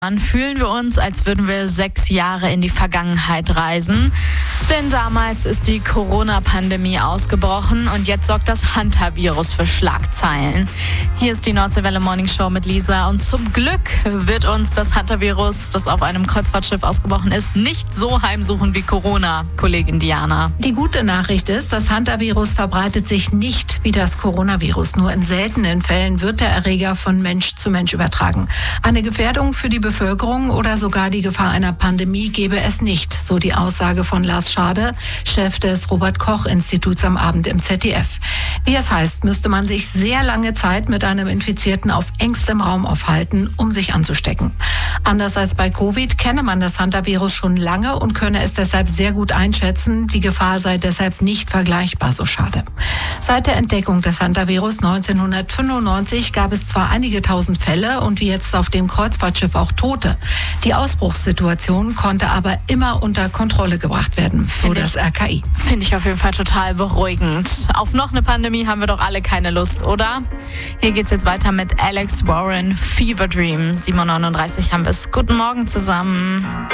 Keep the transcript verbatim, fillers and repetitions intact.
Dann fühlen wir uns, als würden wir sechs Jahre in die Vergangenheit reisen. Denn damals ist die Corona-Pandemie ausgebrochen und jetzt sorgt das Hantavirus für Schlagzeilen. Hier ist die Nordseewelle Morning Show mit Lisa und zum Glück wird uns das Hantavirus, das auf einem Kreuzfahrtschiff ausgebrochen ist, nicht so heimsuchen wie Corona, Kollegin Diana. Die gute Nachricht ist, das Hantavirus verbreitet sich nicht wie das Coronavirus. Nur in seltenen Fällen wird der Erreger von Mensch zu Mensch übertragen. Eine Gefährdung für die Bevölkerung oder sogar die Gefahr einer Pandemie gäbe es nicht, so die Aussage von Lars Schade, Chef des Robert-Koch-Instituts am Abend im Z D F. Wie es heißt, müsste man sich sehr lange Zeit mit einem Infizierten auf engstem Raum aufhalten, um sich anzustecken. Anders als bei Covid kenne man das Hantavirus schon lange und könne es deshalb sehr gut einschätzen. Die Gefahr sei deshalb nicht vergleichbar, so Schade. Seit der Entdeckung des Hantavirus neunzehnhundertfünfundneunzig gab es zwar einige tausend Fälle und wie jetzt auf dem Kreuzfahrtschiff auch Tote. Die Ausbruchssituation konnte aber immer unter Kontrolle gebracht werden, so das R K I. Finde ich auf jeden Fall total beruhigend. Auf noch eine Pandemie haben wir doch alle keine Lust, oder? Hier geht's jetzt weiter mit Alex Warren, Fever Dream. sieben Uhr neununddreißig haben wir es. Guten Morgen zusammen.